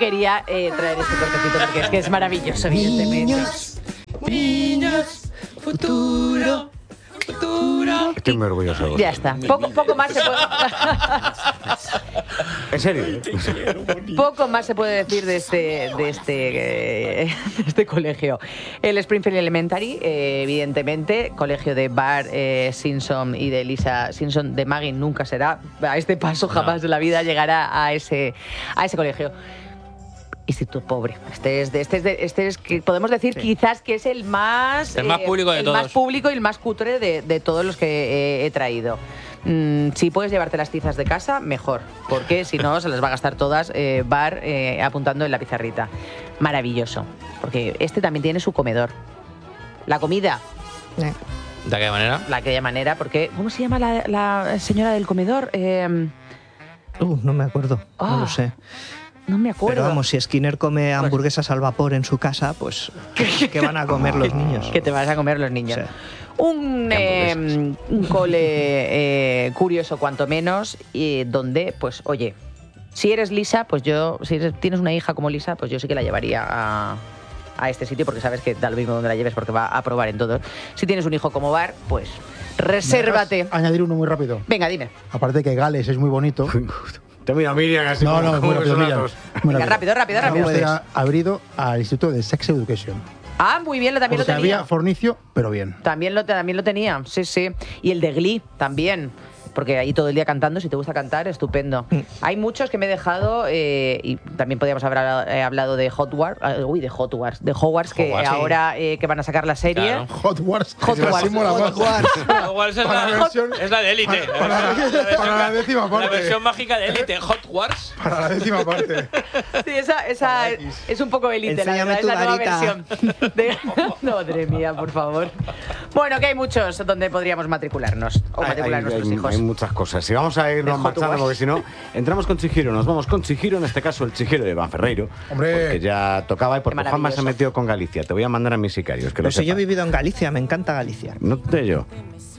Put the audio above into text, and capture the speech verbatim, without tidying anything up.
quería eh, traer este cortecito porque es que es maravilloso, evidentemente. Niños, niños, futuro, futuro. Estoy muy orgulloso de vos. Ya está. Poco, poco más se puede... ¿En serio? Poco más se puede decir de este, de este, eh, de este colegio. El Springfield Elementary, eh, evidentemente, colegio de Bart eh, Simpson y de Lisa Simpson. De Maggie nunca será. A este paso jamás de la vida llegará a ese, a ese colegio. Instituto pobre. Este es, de, este es, de, este es que podemos decir sí. quizás que es el más... El más público de el todos. El más público y el más cutre de, de todos los que eh, he traído. Mm, si puedes llevarte las tizas de casa, mejor. Porque si no, se las va a gastar todas eh, Bar eh, apuntando en la pizarrita. Maravilloso. Porque este también tiene su comedor. La comida. ¿De aquella manera? La aquella manera, porque... ¿Cómo se llama la, la señora del comedor? Eh, uh, no me acuerdo. Oh. No lo sé. No me acuerdo. Pero vamos, si Skinner come hamburguesas al vapor en su casa, pues ¿qué van a comer los niños? ¿Qué te vas a comer los niños? Sí. Un, eh, un cole eh, curioso cuanto menos, y donde, pues, oye, si eres Lisa, pues yo, si eres, tienes una hija como Lisa, pues yo sí que la llevaría a, a este sitio, porque sabes que da lo mismo donde la lleves, porque va a probar en todo. Si tienes un hijo como Bar, pues resérvate. Añadir uno muy rápido. Venga, dime. Aparte que Gales es muy bonito. Te mira Miriam así. No, no, muy rápido, Miriam. Venga, rápido, rápido, rápido. Usted ha ido al Instituto de Sex Education. Ah, muy bien, también Porque lo tenía. había fornicio, pero bien. También lo, también lo tenía, sí, sí. Y el de Glee también. Porque ahí todo el día cantando, si te gusta cantar, estupendo. Mm. Hay muchos que me he dejado, eh, y también podríamos haber hablado, eh, hablado de Hot Wars, uh, uy, de Hot Wars, de Hogwarts, que Hogwarts, ahora eh, que van a sacar la serie. Claro. Hot Wars. Hot Wars. Hot Wars. Hot Wars es, la, versión, es la de Élite. Para, para, la, la, para la décima parte. La versión mágica de Élite, Hot Wars. Para la décima parte. Sí, esa, esa es, es un poco Élite, la verdad, es la nueva versión. De, no, madre mía, por favor. Bueno, que hay muchos donde podríamos matricularnos, o matricular hay, a nuestros hay, hijos. Hay muchas cosas. Si vamos a irnos marchando, porque si no, entramos con Chihiro, nos vamos con Chihiro, en este caso el Chihiro de Iván Ferreiro. Hombre. Porque ya tocaba y porque Juanma se ha metido con Galicia. Te voy a mandar a mis sicarios. Que Pero lo si yo he vivido en Galicia, me encanta Galicia. No te yo.